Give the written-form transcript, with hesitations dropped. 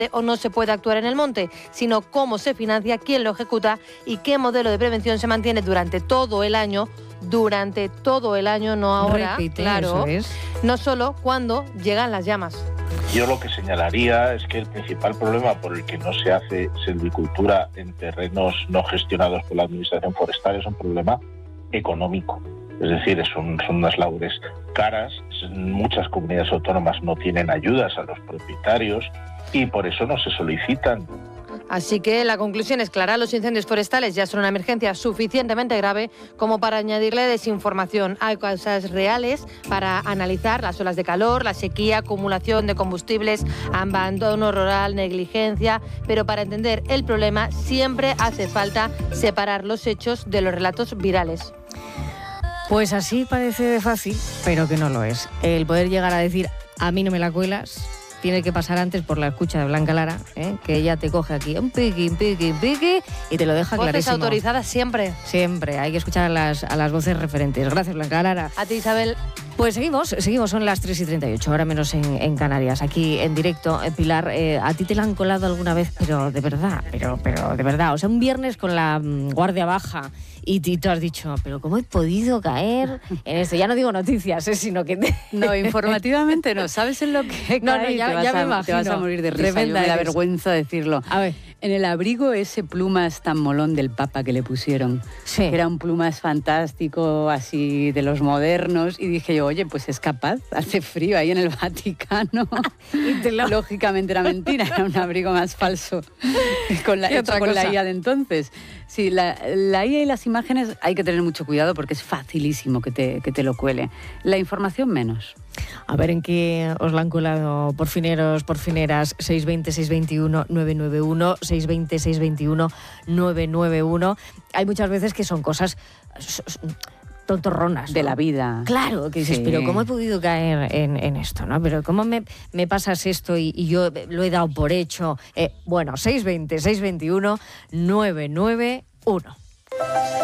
o no se puede actuar en el monte, sino cómo se financia, quién lo ejecuta y qué modelo de prevención se mantiene durante todo el año, no ahora, repite, claro, eso es. no solo cuando llegan las llamas. Yo lo que señalaría es que el principal problema por el que no se hace silvicultura en terrenos no gestionados por la Administración Forestal es un problema económico. Es decir, son unas labores caras, muchas comunidades autónomas no tienen ayudas a los propietarios y por eso no se solicitan. Así que la conclusión es clara, los incendios forestales ya son una emergencia suficientemente grave como para añadirle desinformación. Hay causas reales para analizar: las olas de calor, la sequía, acumulación de combustibles, abandono rural, negligencia, pero para entender el problema siempre hace falta separar los hechos de los relatos virales. Pues así parece de fácil, pero que no lo es. El poder llegar a decir, a mí no me la cuelas, tiene que pasar antes por la escucha de Blanca Lara, que ella te coge aquí un piqui, y te lo deja Voces clarísimo. autorizadas siempre. Siempre, hay que escuchar a las voces referentes. Gracias, Blanca Lara. A ti, Isabel. Pues seguimos, son las 3:38, ahora menos en Canarias, aquí en directo. Pilar, ¿a ti te la han colado alguna vez? Pero de verdad, o sea, un viernes con la guardia baja y tú has dicho, pero ¿cómo he podido caer en esto? Ya no digo noticias, sino que... No, informativamente no. ¿Sabes en lo que No, caí? ya me imagino. Te vas a morir de risa. Tremenda Me da eres. vergüenza decirlo. A ver. En el abrigo ese plumas tan molón del Papa que le pusieron, Sí. que era un plumas fantástico, así de los modernos, y dije yo, oye, pues es capaz, hace frío ahí en el Vaticano. Lógicamente era mentira, era un abrigo más falso, con la IA de entonces. Sí, la IA y las imágenes hay que tener mucho cuidado porque es facilísimo que te lo cuele. La información menos. A ver en qué os la han colado, porfineros, porfineras. 620-621-991, 620-621-991. Hay muchas veces que son cosas tontorronas, ¿no? De la vida. Claro, que dices, Sí. pero ¿cómo he podido caer en esto, no? Pero ¿cómo me pasas esto y yo lo he dado por hecho? Bueno, 620-621-991.